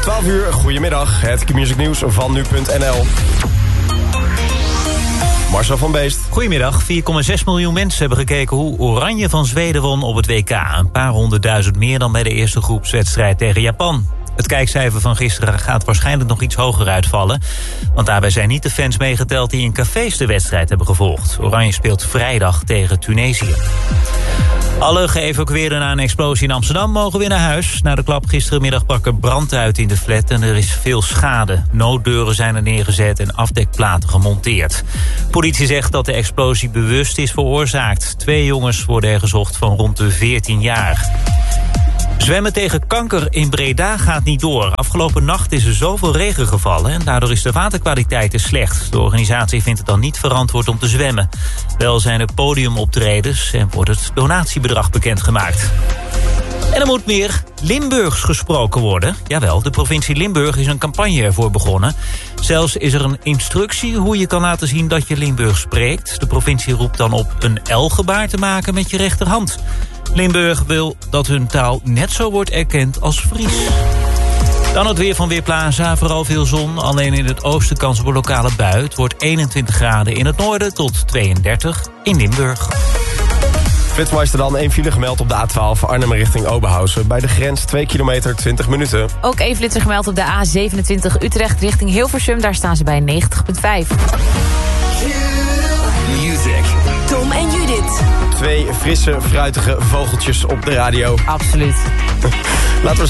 12 uur, goedemiddag. Het Q-music nieuws van nu.nl. Marcel van Beest. Goedemiddag. 4,6 miljoen mensen hebben gekeken hoe Oranje van Zweden won op het WK. Een paar 100.000 meer dan bij de eerste groepswedstrijd tegen Japan. Het kijkcijfer van gisteren gaat waarschijnlijk nog iets hoger uitvallen. Want daarbij zijn niet de fans meegeteld die in cafés de wedstrijd hebben gevolgd. Oranje speelt vrijdag tegen Tunesië. Alle geëvacueerden na een explosie in Amsterdam mogen weer naar huis. Na de klap gisterenmiddag brak er brand uit in de flat en er is veel schade. Nooddeuren zijn er neergezet en afdekplaten gemonteerd. Politie zegt dat de explosie bewust is veroorzaakt. 2 jongens worden er gezocht van rond de 14 jaar. Zwemmen tegen kanker in Breda gaat niet door. Afgelopen nacht is er zoveel regen gevallen en daardoor is de waterkwaliteit slecht. De organisatie vindt het dan niet verantwoord om te zwemmen. Wel zijn er podiumoptredens en wordt het donatiebedrag bekendgemaakt. En er moet meer Limburgs gesproken worden. Jawel, de provincie Limburg is een campagne ervoor begonnen. Zelfs is er een instructie hoe je kan laten zien dat je Limburgs spreekt. De provincie roept dan op een L-gebaar te maken met je rechterhand. Limburg wil dat hun taal net zo wordt erkend als Fries. Dan het weer van Weerplaza, vooral veel zon. Alleen in het oosten kans op een lokale bui. Het wordt 21 graden in het noorden tot 32 in Limburg. Flitsmeister dan, 1 file gemeld op de A12 Arnhem richting Oberhausen. Bij de grens 2 kilometer, 20 minuten. Ook 1 flitser gemeld op de A27 Utrecht richting Hilversum. Daar staan ze bij 90,5. Music. Tom en Judith. 2 frisse, fruitige vogeltjes op de radio. Absoluut. Laten we